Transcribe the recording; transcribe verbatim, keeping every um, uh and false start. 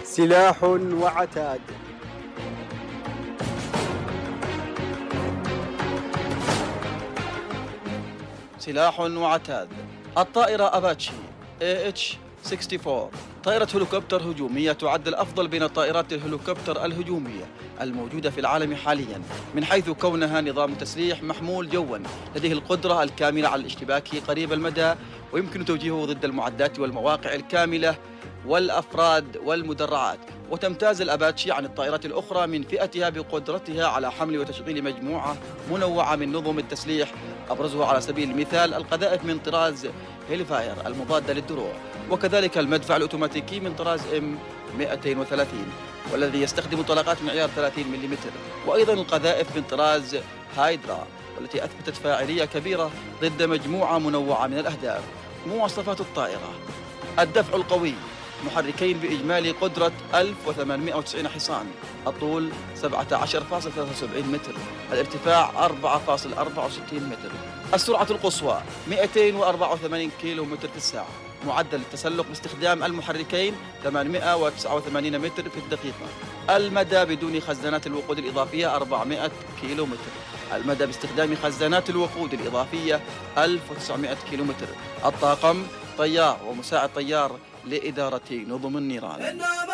سلاح وعتاد. سلاح وعتاد. الطائرة أباتشي إيه إتش أربعة وستين طائرة هليكوبتر هجومية تعد الأفضل بين طائرات الهليكوبتر الهجومية الموجودة في العالم حاليا، من حيث كونها نظام تسليح محمول جوا لديه القدرة الكاملة على الاشتباك قريب المدى، ويمكن توجيهه ضد المعدات والمواقع الكاملة والأفراد والمدرعات. وتمتاز الأباتشي عن الطائرات الأخرى من فئتها بقدرتها على حمل وتشغيل مجموعة منوعة من نظم التسليح، أبرزها على سبيل المثال القذائف من طراز هيلفاير المضادة للدروع، وكذلك المدفع الأوتوماتيكي من طراز إم مئتين وثلاثين والذي يستخدم طلقات من عيار ثلاثين ملم، وأيضا القذائف من طراز هايدرا والتي أثبتت فاعلية كبيرة ضد مجموعة منوعة من الأهداف. مواصفات الطائرة: الدفع القوي، محركين بإجمالي قدرة ألف وثمانمئة وتسعين حصان، الطول سبعة عشر فاصلة ثلاثة وسبعين متر، الارتفاع أربعة فاصلة أربعة وستين متر، السرعة القصوى مئتين وأربعة وثمانين كيلو متر في الساعة، معدل التسلق باستخدام المحركين ثمانمئة وتسعة وثمانين متر في الدقيقة، المدى بدون خزانات الوقود الإضافية أربعمئة كيلو متر، المدى باستخدام خزانات الوقود الإضافية ألف وتسعمئة كيلو متر، الطاقم طيار ومساعد طيار لإدارة نظم النيران.